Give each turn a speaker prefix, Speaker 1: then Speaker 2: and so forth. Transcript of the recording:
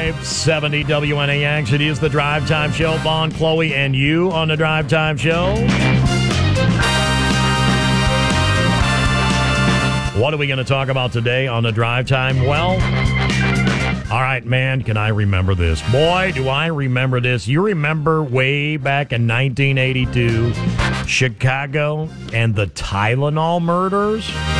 Speaker 1: 570 WNAX. It is the Drive Time Show. Vaughn, Chloe, and you on the Drive Time Show. What are we going to talk about today on the Drive Time? Well, all right, man, can I remember this? Boy, do I remember this. You remember way back in 1982, Chicago and the Tylenol murders?